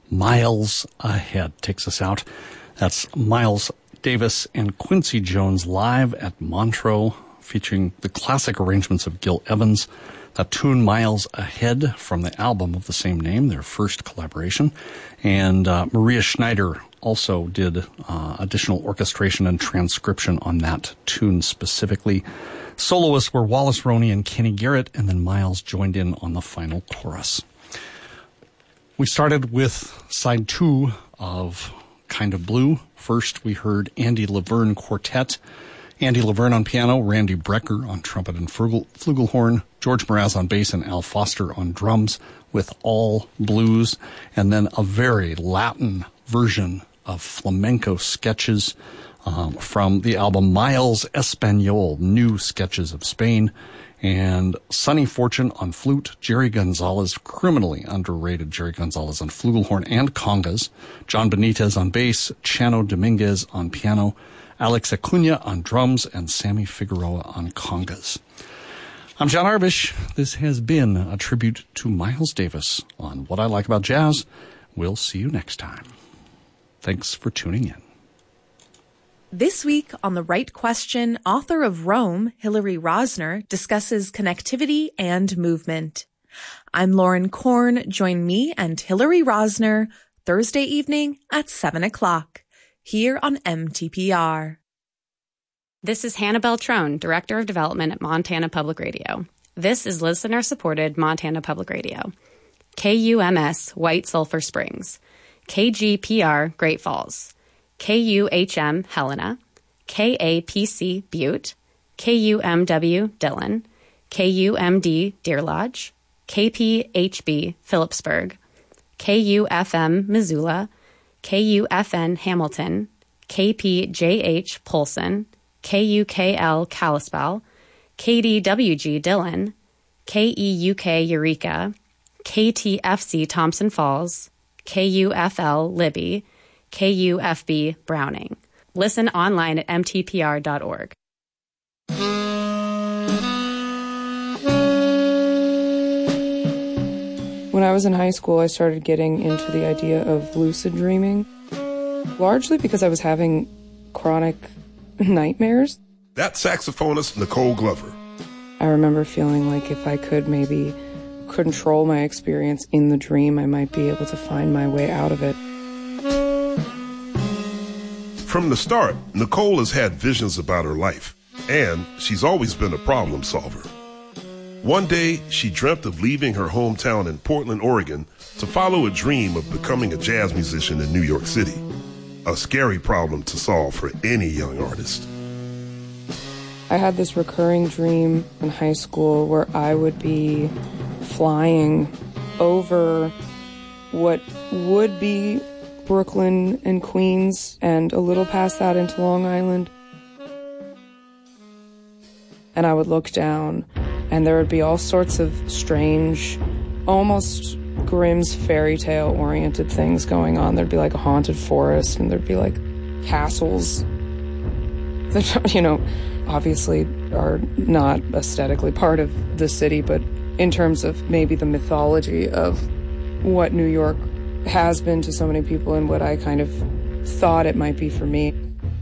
Miles Ahead takes us out. That's Miles Davis and Quincy Jones live at Montreux, featuring the classic arrangements of Gil Evans. That tune, Miles Ahead, from the album of the same name, their first collaboration. And Maria Schneider also did additional orchestration and transcription on that tune specifically. Soloists were Wallace Roney and Kenny Garrett, and then Miles joined in on the final chorus. We started with side 2 of Kind of Blue. First, we heard Andy Laverne Quartet. Andy Laverne on piano, Randy Brecker on trumpet and flugelhorn, George Mraz on bass, and Al Foster on drums, with All Blues, and then a very Latin version of flamenco sketches from the album Miles Espanol, New Sketches of Spain, and Sonny Fortune on flute, Jerry Gonzalez, criminally underrated Jerry Gonzalez on flugelhorn and congas, John Benitez on bass, Chano Dominguez on piano, Alex Acuna on drums, and Sammy Figueroa on congas. I'm John Arbish. This has been a tribute to Miles Davis on What I Like About Jazz. We'll see you next time. Thanks for tuning in. This week on The Right Question, author of Rome, Hilary Rosner, discusses connectivity and movement. I'm Lauren Korn. Join me and Hilary Rosner Thursday evening at 7 o'clock here on MTPR. This is Hannah Beltrone, Director of Development at Montana Public Radio. This is listener-supported Montana Public Radio. KUMS, White Sulphur Springs. KGPR, Great Falls. KUHM, Helena. KAPC, Butte. KUMW, Dillon. KUMD, Deer Lodge. KPHB, Phillipsburg. KUFM, Missoula. KUFN, Hamilton. KPJH, Polson. KUKL, Kalispell. KDWG, Dillon. KEUK, Eureka. KTFC, Thompson Falls. KUFL, Libby. KUFB, Browning. Listen online at mtpr.org. When I was in high school, I started getting into the idea of lucid dreaming, largely because I was having chronic nightmares. That's saxophonist Nicole Glover. I remember feeling like if I could maybe control my experience in the dream, I might be able to find my way out of it. From the start, Nicole has had visions about her life, and she's always been a problem solver. One day, she dreamt of leaving her hometown in Portland, Oregon, to follow a dream of becoming a jazz musician in New York City. A scary problem to solve for any young artist. I had this recurring dream in high school where I would be flying over what would be Brooklyn and Queens and a little past that into Long Island. And I would look down and there would be all sorts of strange, almost Grimm's fairy tale oriented things going on. There'd be like a haunted forest and there'd be like castles that, you know, obviously are not aesthetically part of the city, but in terms of maybe the mythology of what New York has been to so many people and what I kind of thought it might be for me.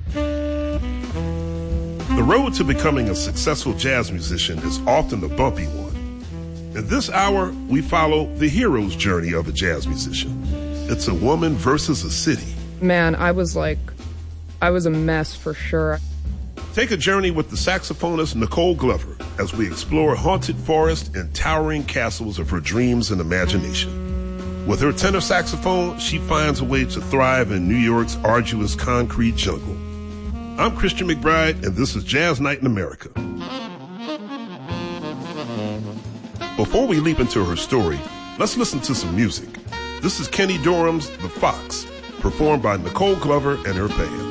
The road to becoming a successful jazz musician is often a bumpy one. In this hour, we follow the hero's journey of a jazz musician. It's a woman versus a city. Man, I was a mess for sure. Take a journey with the saxophonist Nicole Glover as we explore haunted forests and towering castles of her dreams and imagination. With her tenor saxophone, she finds a way to thrive in New York's arduous concrete jungle. I'm Christian McBride, and this is Jazz Night in America. Before we leap into her story, let's listen to some music. This is Kenny Dorham's The Fox, performed by Nicole Glover and her band.